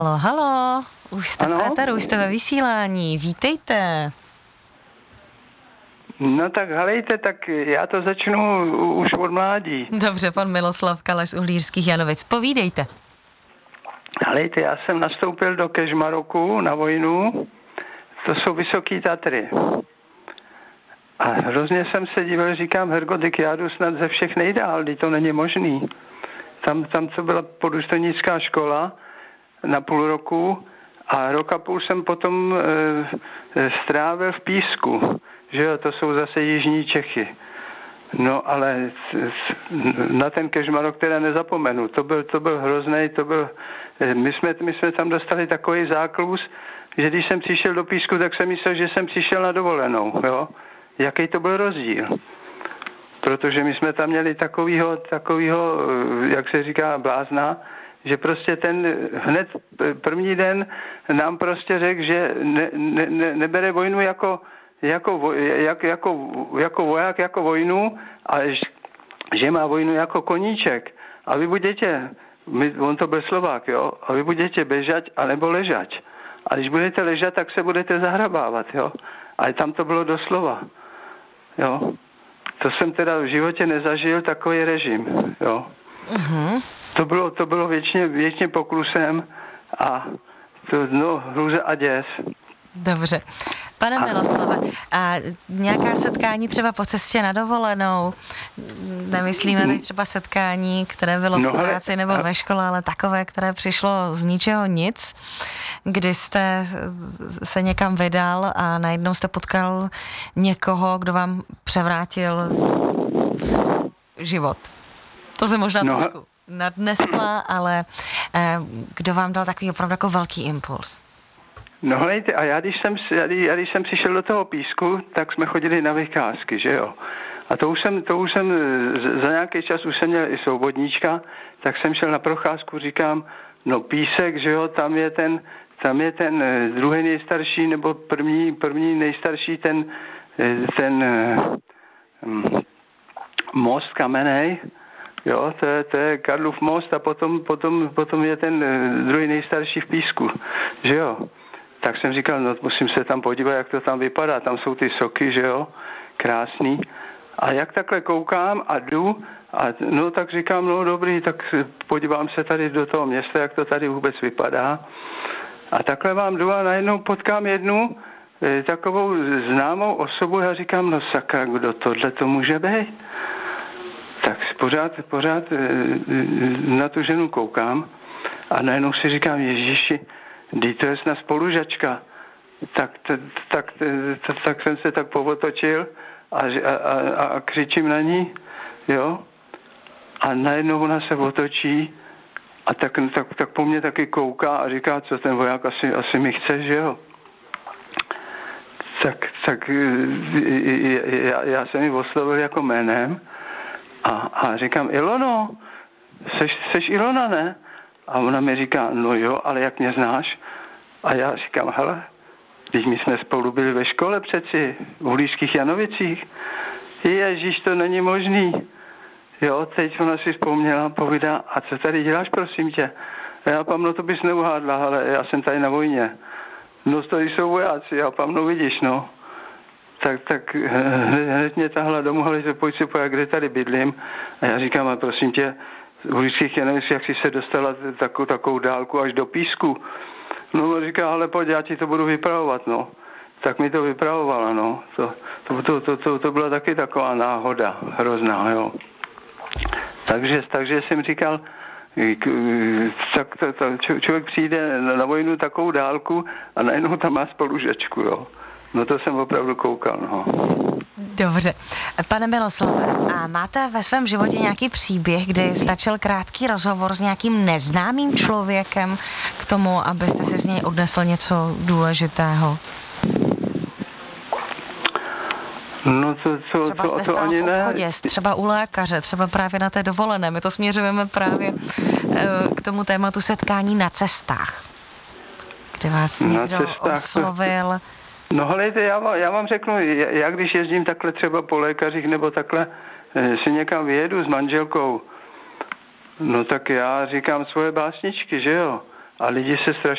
Halo, halo, už jste v éteru, už jste ve vysílání, vítejte. No tak helejte, tak já to začnu už od mládí. Dobře, pan Miloslav Kalaš z Uhlířských Janovic, povídejte. Helejte, já jsem nastoupil do Kežmaroku na vojnu, to jsou Vysoký Tatry. A hrozně jsem se divil, říkám, Hergodik, já jdu snad ze všech nejdál, teď to není možný. Tam co byla podůstojnická škola na půl roku a rok a půl jsem potom strávil v Písku, že jo, to jsou zase jižní Čechy. No ale na ten Kežmarok teda nezapomenu, to byl hroznej, my jsme tam dostali takový záklus, že když jsem přišel do Písku, tak jsem myslel, že jsem přišel na dovolenou, jo. Jaký to byl rozdíl. Protože my jsme tam měli takovýho, jak se říká, blázna, že prostě ten hned první den nám prostě řekl, že nebere vojnu jako voják, jako vojnu, ale že má vojnu jako koníček. A vy budete, on to byl Slovák, jo, a vy budete běžet anebo ležať. A když budete ležet, tak se budete zahrabávat, jo. Ale tam to bylo doslova, jo. To jsem teda v životě nezažil, takový režim, jo. Uh-huh. To bylo věčně poklusem a hrůza a děs. Dobře. Pane Miloslave, a nějaká setkání třeba po cestě na dovolenou? Nemyslíme teď třeba setkání, které bylo v práci nebo ve škole, ale takové, které přišlo z ničeho nic, kdy jste se někam vydal a najednou jste potkal někoho, kdo vám převrátil život. To se možná trošku nadnesla, ale kdo vám dal takový opravdu jako velký impuls? No hejte, a já když jsem přišel do toho Písku, tak jsme chodili na vycházky, že jo. A to už jsem za nějaký čas už jsem měl i svobodníčka, tak jsem šel na procházku, říkám, no Písek, že jo, tam je ten druhý nejstarší, nebo první nejstarší ten most kamenej, jo, to je Karlův most a potom je ten druhý nejstarší v Písku, že jo. Tak jsem říkal, no musím se tam podívat, jak to tam vypadá, tam jsou ty soky, že jo, krásný. A jak takhle koukám a jdu, no tak říkám, no dobrý, tak podívám se tady do toho města, jak to tady vůbec vypadá. A takhle vám jdu a najednou potkám jednu takovou známou osobu a říkám, no sakra, kdo tohle to může být? Tak pořád na tu ženu koukám a najednou si říkám, Ježíši, to je snad spolužačka. Tak jsem se tak povotočil a křičím na ní, jo. A najednou ona se otočí a tak po mně taky kouká a říká, co ten voják asi mi chce, že jo. Tak já jsem ji oslovil jako jménem a říkám, Ilono, seš Ilona, ne? A ona mi říká, no jo, ale jak mě znáš? A já říkám, hele, když my jsme spolu byli ve škole přeci, v Uhlířských Janovicích. Ježíš, to není možný. Jo, teď ona si vzpomněla, povídá, a co tady děláš, prosím tě? A já pám, no to bys neuhádla, ale já jsem tady na vojně. No tady jsou vojáci, já pám, no vidíš, no. Tak hned mě tahla domů, ale pojď si pojď, kde tady bydlím. A já říkám, a prosím tě, v Uhlířských Janovicích, jak jsi se dostala takovou dálku až do Písku. No on říká, ale pojď, já ti to budu vypravovat, no. Tak mi to vypravovala, no. To byla taky taková náhoda, hrozná, jo. Takže jsem říkal, člověk přijde na vojnu takovou dálku a najednou tam má spolužačku, jo. No to jsem opravdu koukal, no. Dobře. Pane Miloslave, a máte ve svém životě nějaký příběh, kdy stačil krátký rozhovor s nějakým neznámým člověkem k tomu, abyste si z něj odnesl něco důležitého? No třeba jste stál v obchodě, třeba u lékaře, třeba právě na té dovolené. My to směřujeme právě k tomu tématu setkání na cestách, kde vás někdo oslovil. No helejte, já vám řeknu, já když jezdím takhle třeba po lékařích nebo takhle si někam vyjedu s manželkou, no tak já říkám svoje básničky, že jo? a lidi se strašně